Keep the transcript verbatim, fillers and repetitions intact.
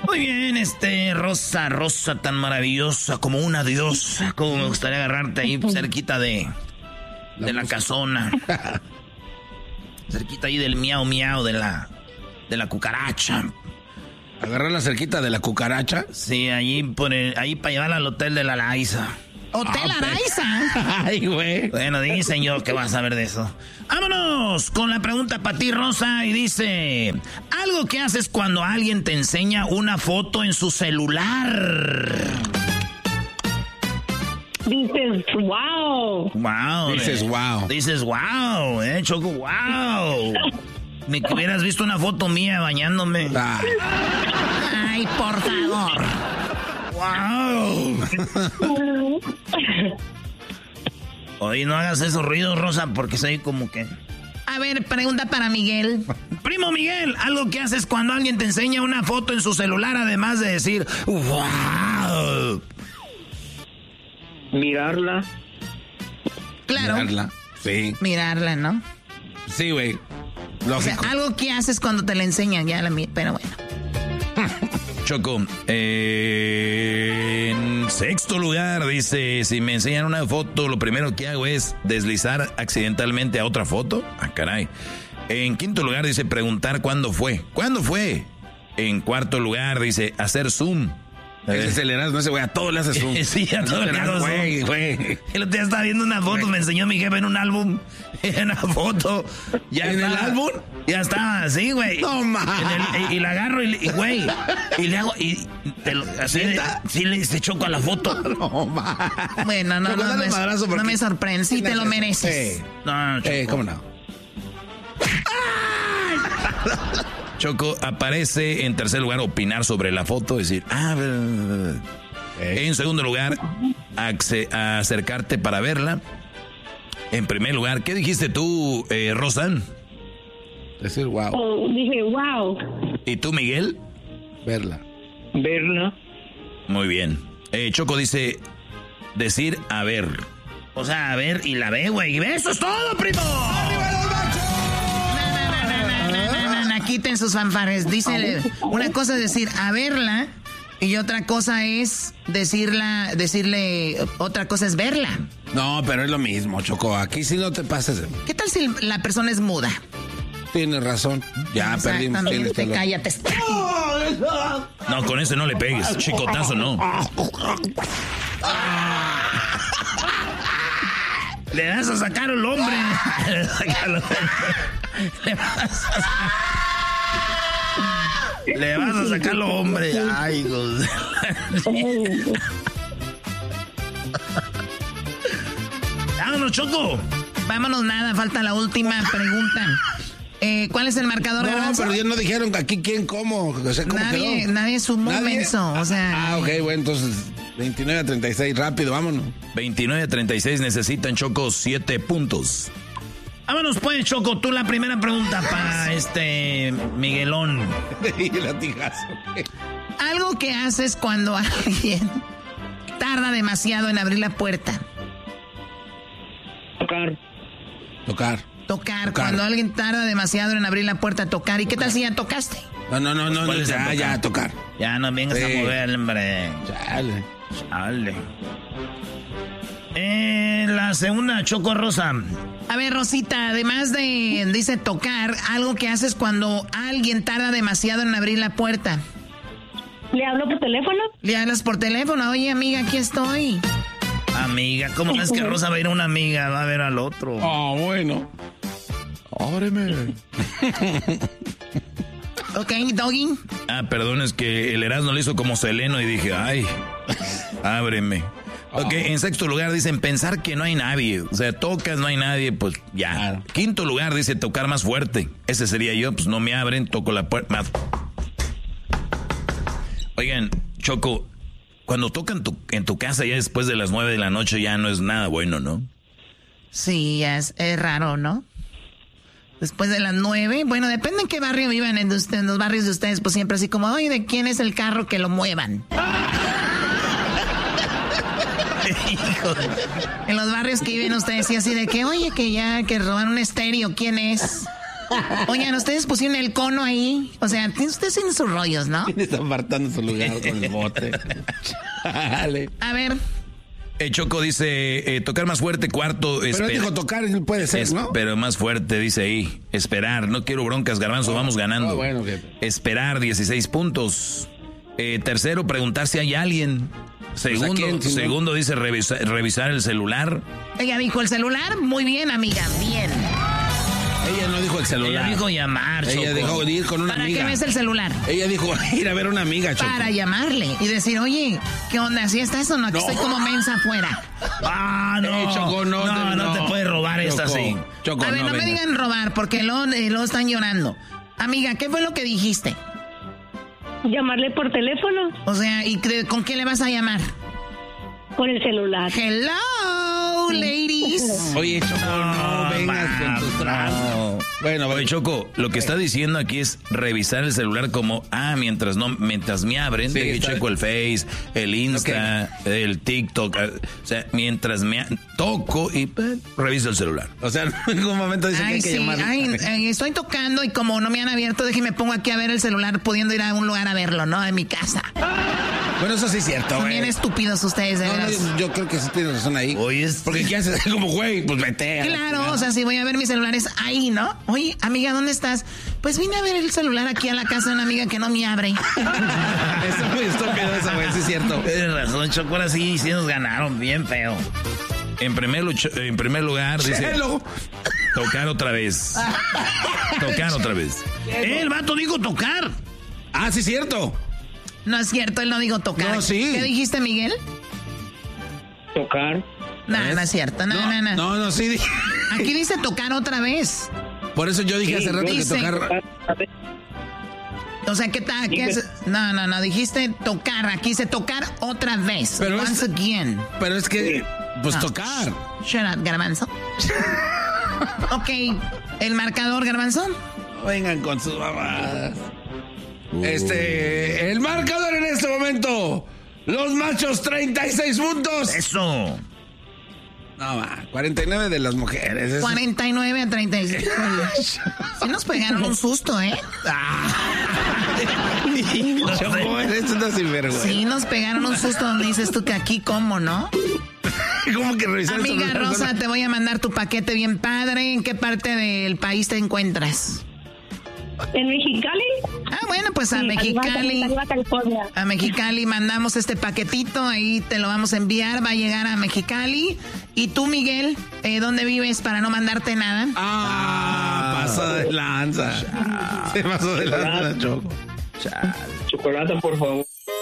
Muy bien, este, Rosa, Rosa tan maravillosa como una diosa. Como me gustaría agarrarte ahí cerquita de, de la casona. Cerquita ahí del miau miau de la, de la cucaracha. ¿Agarrar cerquita de la cucaracha? Sí, allí, por el, ahí para llevarla al hotel de la Araiza. ¿Hotel Araiza? Ay, güey. Bueno, dicen yo que vas a saber de eso. Vámonos con la pregunta para ti, Rosa. Y dice, algo que haces cuando alguien te enseña una foto en su celular. Dices, wow. Wow. Dices, eh. wow. Dices, wow, eh, Choco, wow. Ni que hubieras visto una foto mía bañándome. Ah. Ay, por favor. Wow. Oye, no hagas esos ruidos, Rosa, porque soy como que... A ver, pregunta para Miguel. Primo Miguel, algo que haces cuando alguien te enseña una foto en su celular, además de decir, wow. Mirarla. Claro. Mirarla. Sí. Mirarla, ¿no? Sí, güey. O sea, algo que haces cuando te la enseñan, ya la mi- pero bueno. Choco, eh, en sexto lugar dice, si me enseñan una foto, lo primero que hago es deslizar accidentalmente a otra foto. Ah, caray. En quinto lugar dice, preguntar cuándo fue. ¿Cuándo fue? En cuarto lugar dice, hacer zoom. Ese es el Erasmo, ese güey a todo le hace zoom. Sí, a todo le hago zoom. Güey, güey. El otro día estaba viendo una foto, me enseñó mi jefe en un álbum, en una foto. Ya ¿En estaba, el álbum? Ya estaba así, güey. No, ma. En el- Y, y la agarro y, y, güey, y le hago, y te lo- así, de- sí le se choco a la foto. No, ma. Bueno, no, Choco, no, dale me, madrazo no porque- me sorprende. Sí, te lo mereces. Eh, No, no, Choco. eh, ¿cómo no? Choco, aparece en tercer lugar opinar sobre la foto, decir, ah, Eh. en segundo lugar, acce- acercarte para verla. En primer lugar, ¿qué dijiste tú, eh, Rosan? Decir wow. Oh, dije, wow. ¿Y tú, Miguel? Verla. Verla. Muy bien. Eh, Choco dice, decir a ver. O sea, a ver y la ve, güey. Eso es todo, primo. Quiten sus fanfarres. Dice, una cosa es decir a verla y otra cosa es decirla, decirle, otra cosa es verla. No, pero es lo mismo, Choco. Aquí sí no te pases. ¿Qué tal si la persona es muda? Tienes razón. Ya perdimos. Exactamente, Tienes todo. cállate. No, con ese no le pegues. Chicotazo, no. Le vas a sacar al hombre. Le vas a sacar al hombre. Le vas a sacar... Le vas a sacarlo, hombre. Ay, hijos. Vámonos, Choco. Vámonos, nada, falta la última pregunta. Eh, ¿Cuál es el marcador, No, Garbanzo? pero ya no dijeron aquí quién, cómo. O sea, ¿cómo Nadie, quedó? nadie sumó, ¿Nadie? menso, o sea... Ah, ok, bueno, entonces veintinueve a treinta y seis, rápido, vámonos. veintinueve a treinta y seis necesitan, Choco, siete puntos. Vámonos pues, Choco, tú la primera pregunta para este Miguelón. Y latigazo. Algo que haces cuando alguien tarda demasiado en abrir la puerta. Tocar. Tocar. Tocar, Tocar. cuando alguien tarda demasiado en abrir la puerta, tocar. ¿Y qué tal si ya tocaste? No, no, no, no, no, ¿Cuál es el ya, tocar? ya, tocar. Ya no vengas Sí. a mover, hombre. Chale. Chale. Eh, la segunda, Choco Rosa. A ver, Rosita, además de, dice tocar, algo que haces cuando alguien tarda demasiado en abrir la puerta. ¿Le hablo por teléfono? Le hablas por teléfono, oye, amiga, aquí estoy. Amiga, ¿cómo es que Rosa va a ir a una amiga? Va a ver al otro. Oh, bueno. Ábreme. Ok, Doggy. Ah, perdón, es que el Erasmo le hizo como Seleno y dije, ay, ábreme. Ok, en sexto lugar dicen pensar que no hay nadie. O sea, tocas, no hay nadie, pues ya. Claro. Quinto lugar dice tocar más fuerte. Ese sería yo, pues no me abren, toco la puerta más. Oigan, Choco, cuando tocan tu, en tu casa ya después de las nueve de la noche ya no es nada bueno, ¿no? Sí, es, es raro, ¿no? Después de las nueve, bueno, depende en qué barrio vivan, en, usted- en los barrios de ustedes, pues siempre así como, oye, ¿de quién es el carro que lo muevan? En los barrios que viven ustedes, sí, así de que, oye, que ya, que roban un estéreo, ¿quién es? Oigan, ustedes pusieron el cono ahí. O sea, ustedes tienen sus rollos, ¿no? ¿Quién está apartando su lugar con el bote? Dale. A ver. Eh, Choco dice, eh, tocar más fuerte, cuarto. Pero él dijo tocar, puede ser, es, ¿no? Pero más fuerte, dice ahí. Esperar, no quiero broncas, Garbanzo, oh, vamos ganando. Oh, bueno, okay. Esperar, dieciséis puntos. Eh, tercero, preguntar si hay alguien. Segundo, pues quién, si segundo no? dice revisa, revisar el celular. Ella dijo el celular, muy bien, amiga, bien. Ella no dijo el celular. Ella dijo llamar, Choco. Ella dijo ir con una ¿Para amiga. ¿Para qué ves el celular? Ella dijo ir a ver a una amiga, Choco. Para llamarle y decir, oye, ¿qué onda? ¿Sí estás o no? Aquí no. Estoy como mensa afuera. Ah, no. Eh, Choco, no, no, te, no, no te puedes robar Choco, esta así. Choco, a ver, no, no me digan robar porque luego, luego están llorando. Amiga, ¿qué fue lo que dijiste? Llamarle por teléfono. O sea, ¿y con qué le vas a llamar? Con el celular. Hello, ladies. Oye, Choco, no, no vengas con tus trampas. No. Bueno, oye, Choco, lo que está diciendo aquí es revisar el celular como, ah, mientras no, mientras me abren, sí, de que checo el Face, el Insta, okay. el TikTok, o sea, mientras me toco y pues, reviso el celular. O sea, en ningún momento dice ay, que hay sí, que llamar. Ay, ay, estoy tocando y como no me han abierto, déjeme pongo aquí a ver el celular, pudiendo ir a un lugar a verlo, ¿no? En mi casa. Bueno, eso sí es cierto, Son bien estúpidos ustedes, de no, veras. No, yo creo que sí tienes razón ahí. Oye, es... porque ¿qué haces? Como, güey, pues vete. Claro, o sea, si voy a ver mis celulares ahí, ¿no? Oye, amiga, ¿dónde estás? Pues vine a ver el celular aquí a la casa de una amiga que no me abre. Eso es muy estúpido eso, güey, sí es cierto. Tienes razón, Choco, ahora sí, sí nos ganaron, bien feo. En primer, en primer lugar, dice... Chelo. Tocar otra vez. Tocar otra vez. El vato dijo tocar. Ah, sí es cierto. No es cierto, él no dijo tocar. No, sí. ¿Qué dijiste, Miguel? Tocar. No, no es cierto, no, no, no. No, no, sí. Aquí dice tocar otra vez. Por eso yo dije sí, hace rato dice, que tocar... O sea, ¿qué tal? ¿Qué es? No, no, no, dijiste tocar. Aquí dice tocar otra vez. Pero Once es, again. Pero es que, pues no. tocar. Shut up, Garbanzo. Ok, el marcador, Garbanzo. Vengan con sus mamadas. Uh. Este, el marcador en este momento. Los machos, treinta y seis puntos. Eso. No, va, cuarenta y nueve de las mujeres. Eso. cuarenta y nueve a treinta y seis. Sí nos pegaron un susto, ¿eh? Choco, eres una sinvergüenza. Sí nos pegaron un susto donde dices tú que aquí, ¿cómo, no? ¿Cómo que revisar? Amiga Rosa, te voy a mandar tu paquete bien padre. ¿En qué parte del país te encuentras? ¿En Mexicali? Ah, bueno, pues a sí, Mexicali. Arriba, California. A Mexicali mandamos este paquetito, ahí te lo vamos a enviar, va a llegar a Mexicali. ¿Y tú, Miguel, eh, dónde vives para no mandarte nada? Ah, pasó de lanza. Se pasó de lanza, Choco. Chocolate, por favor.